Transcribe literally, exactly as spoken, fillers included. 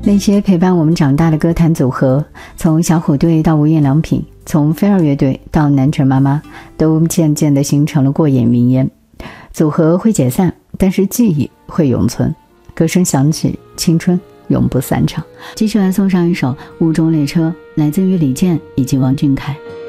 那些陪伴我们长大的歌坛组合，从小虎队到无印良品，从飞儿乐队到南拳妈妈，都渐渐地形成了过眼云烟。组合会解散，但是记忆会永存，歌声响起，青春永不散场。继续来送上一首《雾中列车》，来自于李健以及王俊凯。